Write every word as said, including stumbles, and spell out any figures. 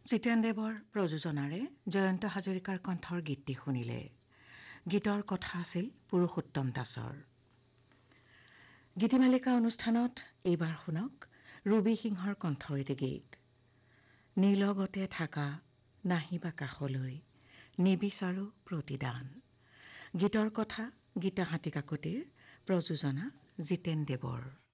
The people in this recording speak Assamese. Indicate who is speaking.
Speaker 1: জিতেন দেৱৰ প্ৰযোজনাৰে জয়ন্ত হাজৰিকাৰ কণ্ঠৰ গীতটি শুনিলে। গীতৰ কথা আছিল পুৰুষোত্তম দাসৰ। গীতিমালিকা অনুষ্ঠানত এইবাৰ শুনক ৰুবি সিংহৰ কণ্ঠৰ এটি গীত। নীলগতে থাকা নাহিবা কাষলৈ নিবিচাৰো প্ৰতিদান। গীতৰ কথা গীতা হাতী কাকতিৰ, প্ৰযোজনা জিতেন দেৱৰ।